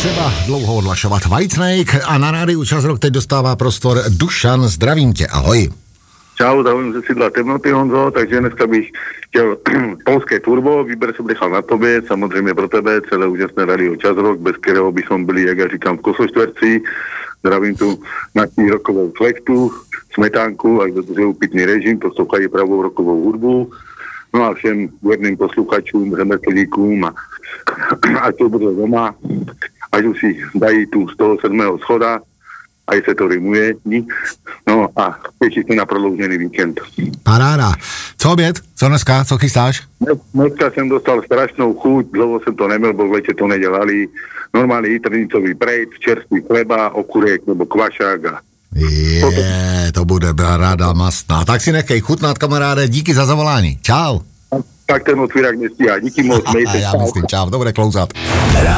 třeba dlouho odlašovat. Whitesnake a na rádiu Čas Rock teď dostává prostor Dušan, zdravím tě, ahoj. Čau, zdravím ze sídla Temnoty, Honzo, takže dneska bych chtěl polské turbo, výběr jsem nechal na tobě, samozřejmě pro tebe, celé úžasné radio Čas Rock, bez kterého bychom byli, jak já říkám, v Kosoštverci. Zdravím tu naší rokovou flektu, smetánku, až dodržují pitný režim, poslouchají pravou rokovou hudbu. No a všem věrným posluchačům, řemeslníkům a ať to bude doma, ať už si dají tu z toho 7. schoda, a se to rymuje, no a těším se na prodloužený víkend. Paráda. Co oběd? Co dneska? Co chystáš? Dneska jsem dostal strašnou chuť, dlouho jsem to neměl, bo v lete to nedělali. Normálny jitrnicový prejt, čerstvý chleba, okurek nebo kvašák a to bude ráda masná. Tak si nechej chutnat, kamaráde, díky za zavolání. Čau. Tak ten otvírák nestíhá. Díky moc. Já myslím, čau, to bude klouzat.